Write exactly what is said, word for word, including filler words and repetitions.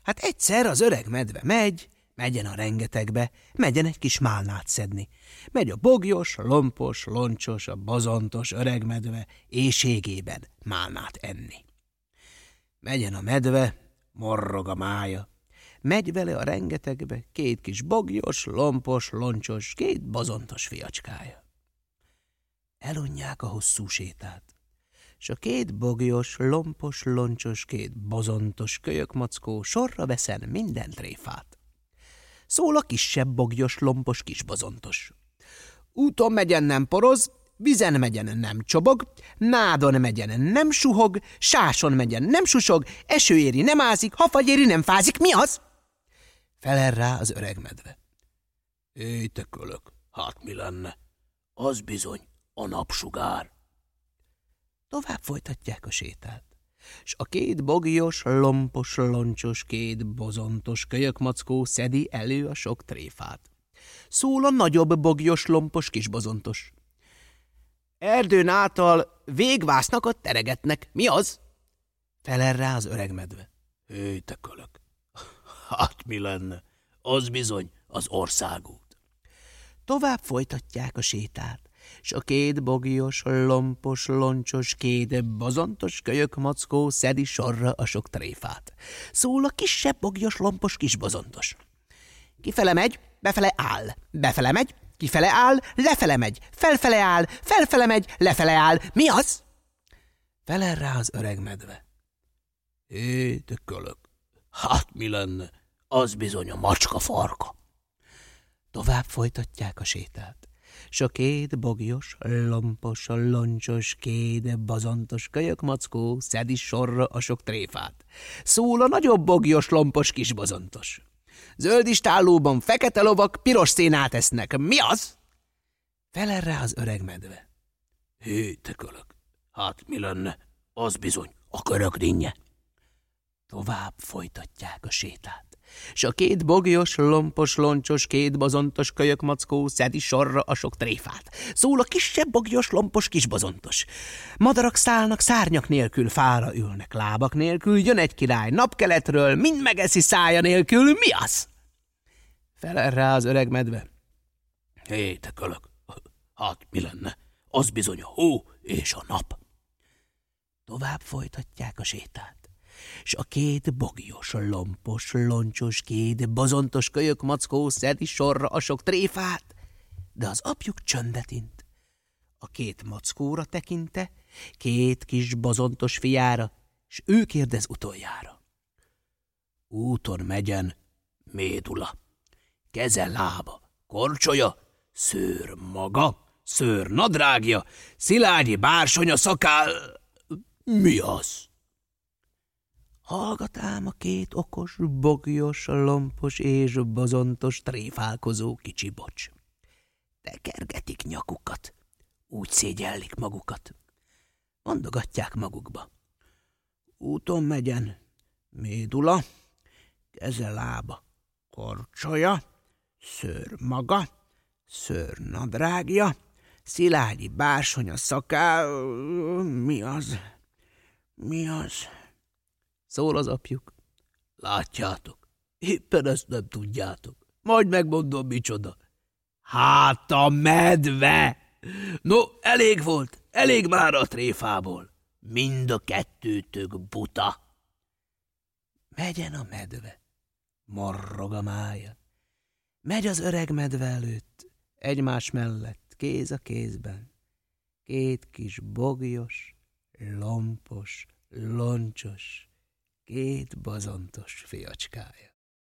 Hát egyszer az öreg medve megy, megyen a rengetegbe, megyen egy kis málnát szedni. Megy a bogyos, lompos, loncsos, a bozontos öreg medve éhségében málnát enni. Megyen a medve, morrog a mája. Megy vele a rengetegbe két kis bogyos, lompos, loncsos, két bozontos fiacskája. Elunják a hosszú sétát, s a két bogyos, lompos, loncsos, két bozontos kölyökmackó sorra veszen minden tréfát. Szól a kisebb bogyos, lompos, kis bozontos. Úton megyen nem poroz, vizen megyen nem csobog, nádon megyen nem suhog, sáson megyen nem susog, eső éri nem ázik, hafagy éri nem fázik. Mi az? Felel rá az öreg medve. Éj, te kölök, hát mi lenne? Az bizony a napsugár. Tovább folytatják a sétát, s a két bogyos, lompos, loncsos, két bozontos kölyökmackó szedi elő a sok tréfát. Szól a nagyobb bogyos, lompos, kis bozontos. Erdőn által végvásznakat teregetnek. Mi az? Felel rá az öreg medve. Éj, te kölök, hát mi lenne? Az bizony az országút. Tovább folytatják a sétát, s a két bogyos, lompos, loncsos, két bozontos kölyökmackó szedi sorra a sok tréfát. Szól a kisebb bogyos, lompos, kis bozontos. Kifele megy, befele áll, befele megy, kifele áll, lefele megy, felfele áll, felfele megy, lefele áll. Mi az? Felel rá az öreg medve. Hé, te kölök, hát mi lenne? Az bizony a macska farka. Tovább folytatják a sétát, s a két bogyos, lompos, loncsos, két bozontos kölyökmackó szedi sorra a sok tréfát. Szól a nagyobb bogyos, lompos, kis bozontos. Zöld istállóban fekete lovak piros szénát esznek. Mi az? Felel rá az öreg medve. Hé, te kölök, hát mi lenne? Az bizony a körök dinnye. Tovább folytatják a sétát, s a két bogyos, lompos, loncsos, két bozontos kölyökmackó szedi sorra a sok tréfát. Szól a kisebb bogyos, lompos, kis bozontos. Madarak szállnak szárnyak nélkül, fára ülnek lábak nélkül, jön egy király napkeletről, mind megeszi szája nélkül. Mi az? Felel rá az öreg medve. Hé, te kölök, hát mi lenne? Az bizony a hó és a nap. Tovább folytatják a sétát, s a két bogyos, lompos, loncsos, két bozontos kölyökmackó szedi sorra a sok tréfát, de az apjuk csöndet int. A két mackóra tekinte, két kis bozontos fiára, s ő kérdez utoljára. Úton megyen médula, keze lába, korcsolya, szőr maga, szőr nadrágja, szilágyi bársonya szakál. Mi az? Hallgat ám a két okos, bogyos, lompos és bozontos tréfálkozó kicsi bocs. Tekergetik nyakukat, úgy szégyellik magukat. Mondogatják magukba. Úton megyen médula, keze lába, korcsolya, szőr maga, szőr nadrágja, szilágyi bársonya szakál. Mi az? Mi az? Szól az apjuk. Látjátok, éppen ezt nem tudjátok. Majd megmondom, micsoda. Hát a medve! No, elég volt, elég már a tréfából. Mind a kettőtök buta. Megyen a medve, morrog a mája. Megy az öreg medve előtt, egymás mellett, kéz a kézben. Két kis bogyos, lompos, loncsos, két bozontos fiacskája.